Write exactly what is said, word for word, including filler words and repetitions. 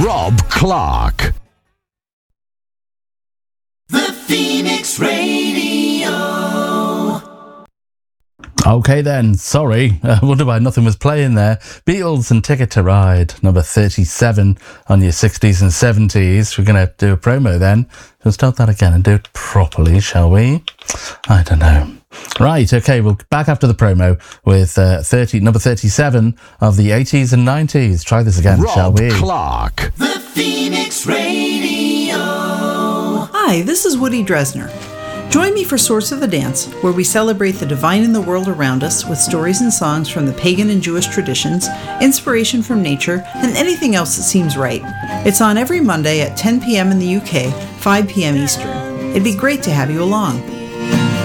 Rob Clark. The Phoenix Radio. Okay then, sorry. I wonder why nothing was playing there. Beatles and Ticket to Ride, number thirty-seven on your sixties and seventies. We're going to do a promo then. We'll start that again and do it properly, shall we? I don't know. Right, okay, we'll be back after the promo with uh, thirty, number thirty-seven of the eighties and nineties. Try this again, Rob shall we? Clark. The Phoenix Radio. Hi, this is Woody Dresner. Join me for Source of the Dance, where we celebrate the divine in the world around us with stories and songs from the pagan and Jewish traditions, inspiration from nature, and anything else that seems right. It's on every Monday at ten p.m. in the U K, five p.m. Eastern. It'd be great to have you along.